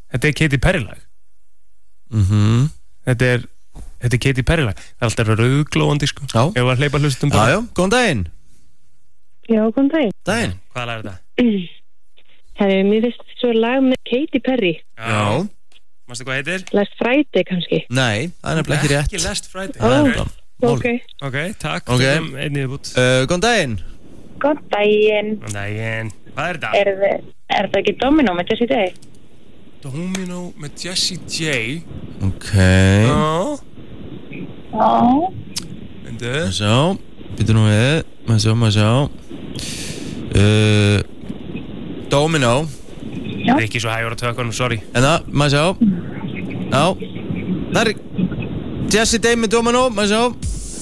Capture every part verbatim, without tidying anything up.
Þetta er Katy Perry lag Mhm. Þetta er Þetta er Katy Perry lag Það er alltaf rauðglóandi sko Já. Ég var að hleypa hlustum Já, já, góðan daginn Já, góðan daginn. Daginn Hvað lag er þetta? Herri, mér finnst svo lag með Katy Perry. Já. Manstu hvað heitir? Last Friday kannski. Nei, það er nefnilega ekki rétt Ekki Last Friday Ó, ok. Ok, takk Ok. Tökum einnig viðbútt uh, Góðan daginn Góðan daginn. Góðan daginn Hvað er þetta? Er, þið- er það ekki Domino með Jessie J? Domino með Jessie J Ok Já Já. Myndu Maður sjá Býtu nú við Maður sjá, maður sjá uh, Domino Já. Það er ekki svo hægur á tökunum, sorry En það, maður sjá Já Það er Jessie J með Domino Maður sjá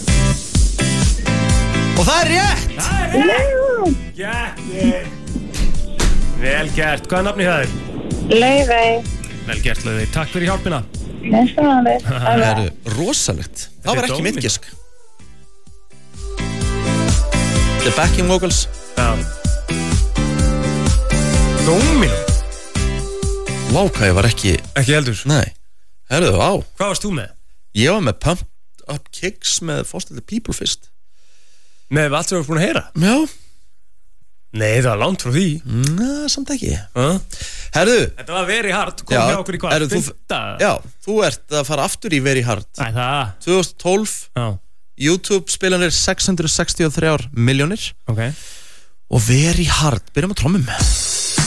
Og það er rétt Gættir Vel gert, hvað er nafnið það þig? Laufey. Vel gert, Laufey, takk fyrir hjálpina Næsta máli. Það er rosalegt Það er var ekki mitt Domino. gisk The backing vocals Já Domino Vá, hvað ég var ekki Ekki heldur Nei Herðu, á Hvað varst þú með? Ég var með Pumped Up Kicks með Foster the People fyrst Með allt sem við erum búin að heyra? Já Nei, það var langt frá því Næ, samt ekki uh. Herðu Þetta var very hard, kom Já, hjá okkur í hvað? herru, þú- Fymta? Já, þú ert að fara aftur í Very Hard Æ, það tvö þúsund og tólf Já, YouTube spilanir sex hundruð sextíu og þrjár milljónir ok Og Very Hard Byrjum á trommum